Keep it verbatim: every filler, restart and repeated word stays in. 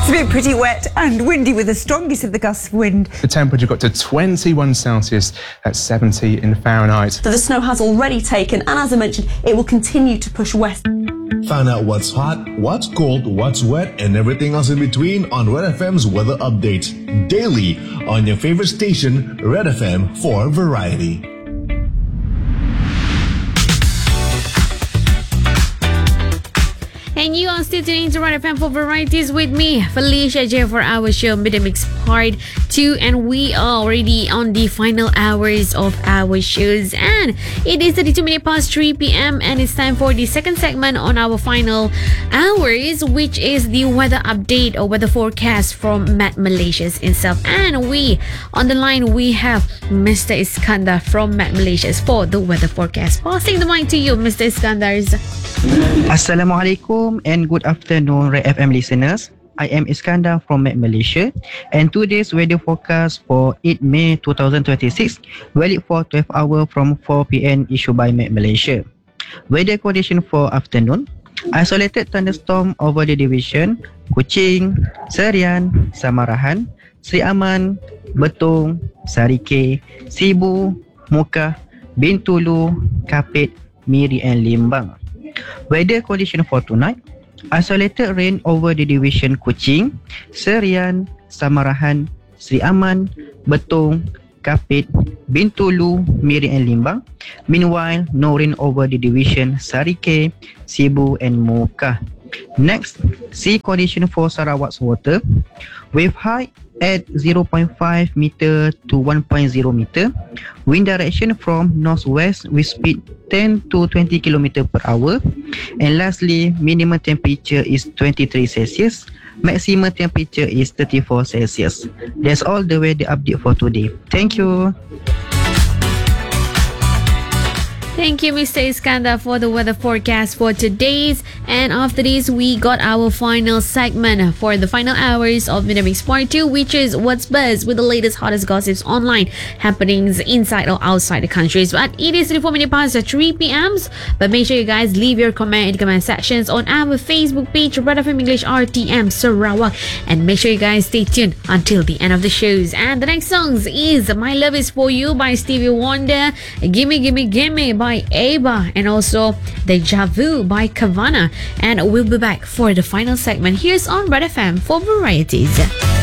It's been pretty wet and windy with the strongest of the gusts of wind. The temperature got to twenty-one Celsius at seventy in Fahrenheit. So the snow has already taken, and as I mentioned, it will continue to push west. Find out what's hot, what's cold, what's wet, and everything else in between on Red F M's weather update. Daily on your favorite station, Red F M for variety. And you are still tuning to Red F M for Varieties with me, Felicia J, for our show Midday Mix Part two. And we are already on the final hours of our shows. And it is thirty-two minutes past three p.m. and it's time for the second segment on our final hours, which is the weather update or weather forecast from Met Malaysia itself. And we, on the line, we have Mister Iskandar from Met Malaysia for the weather forecast. Passing the mic to you, Mister Iskandar. Assalamualaikum and good afternoon, Red F M listeners. I am Iskandar from Met Malaysia, and today's weather forecast for eighth May twenty twenty-six, valid for twelve hours from four p.m. issued by Met Malaysia. Weather condition for afternoon: isolated thunderstorm over the division Kuching, Serian, Samarahan, Sri Aman, Betong, Sarike, Sibu, Muka, Bintulu, Kapit, Miri and Limbang. Weather condition for tonight: isolated rain over the division Kuching, Serian, Samarahan, Sri Aman, Betong, Kapit, Bintulu, Miri and Limbang. Meanwhile, no rain over the division Sarike, Sibu and Muka. Next, sea condition for Sarawak's water: wave height at zero point five meter to one point zero meter, wind direction from northwest with speed ten to twenty kilometers per hour, and lastly, minimum temperature is twenty-three Celsius, maximum temperature is thirty-four Celsius. That's all the weather update for today. Thank you. Thank you, Mister Iskandar, for the weather forecast for today's. And after this, we got our final segment for the final hours of Midday Mix Part two, which is What's Buzz, with the latest, hottest gossips online happenings inside or outside the countries. But it is thirty-four minutes past three p.m. But make sure you guys leave your comment in the comment sections on our Facebook page, Red F M English R T M Sarawak. And make sure you guys stay tuned until the end of the shows. And the next songs is My Love Is For You by Stevie Wonder, Gimme Gimme Gimme by by Ava, and also Deja Vu by Kavana. And we'll be back for the final segment. Here's on Red F M for Varieties.